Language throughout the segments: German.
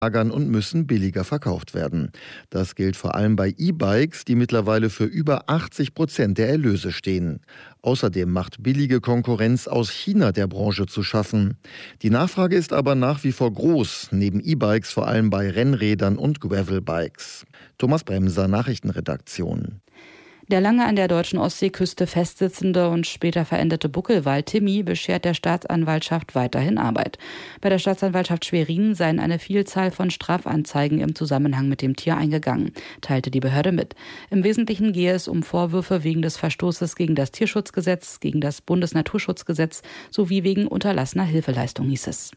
lagern und müssen billiger verkauft werden. Das gilt vor allem bei E-Bikes, die mittlerweile für über 80% der Erlöse stehen. Außerdem macht billige Konkurrenz aus China der Branche zu schaffen. Die Nachfrage ist aber nach wie vor groß, neben E-Bikes vor allem bei Rennrädern und Gravelbikes. Thomas Bremser, Nachrichtenredaktion. Der lange an der deutschen Ostseeküste festsitzende und später verendete Buckelwal Timmy beschert der Staatsanwaltschaft weiterhin Arbeit. Bei der Staatsanwaltschaft Schwerin seien eine Vielzahl von Strafanzeigen im Zusammenhang mit dem Tier eingegangen, teilte die Behörde mit. Im Wesentlichen gehe es um Vorwürfe wegen des Verstoßes gegen das Tierschutzgesetz, gegen das Bundesnaturschutzgesetz sowie wegen unterlassener Hilfeleistung, hieß es.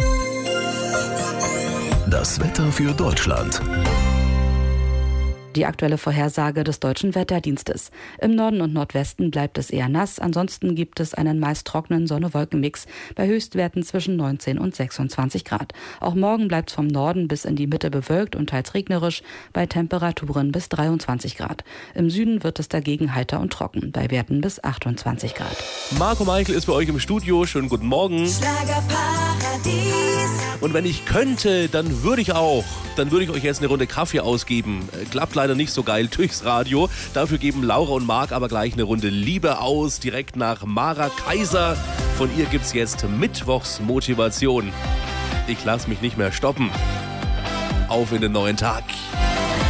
Das Wetter für Deutschland. Die aktuelle Vorhersage des Deutschen Wetterdienstes. Im Norden und Nordwesten bleibt es eher nass, ansonsten gibt es einen meist trockenen Sonne-Wolken-Mix bei Höchstwerten zwischen 19 und 26 Grad. Auch morgen bleibt es vom Norden bis in die Mitte bewölkt und teils regnerisch bei Temperaturen bis 23 Grad. Im Süden wird es dagegen heiter und trocken bei Werten bis 28 Grad. Marco Meichel ist bei euch im Studio. Schönen guten Morgen. Schlagerparadies. Und wenn ich könnte, dann würde ich euch jetzt eine Runde Kaffee ausgeben. Klappt leider nicht so geil durchs Radio. Dafür geben Laura und Marc aber gleich eine Runde Liebe aus, direkt nach Mara Kaiser. Von ihr gibt's jetzt Mittwochsmotivation. Ich lass mich nicht mehr stoppen. Auf in den neuen Tag.